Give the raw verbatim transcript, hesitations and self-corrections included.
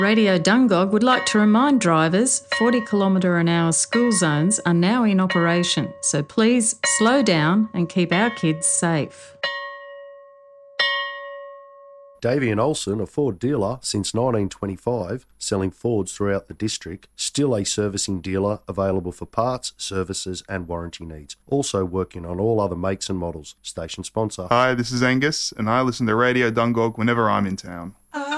Radio Dungog would like to remind drivers forty kilometre an hour school zones are now in operation, so please slow down and keep our kids safe. Davey and Olsen, a Ford dealer since nineteen twenty-five, selling Fords throughout the district, still a servicing dealer available for parts, services and warranty needs. Also working on all other makes and models. Station sponsor. Hi, this is Angus and I listen to Radio Dungog whenever I'm in town.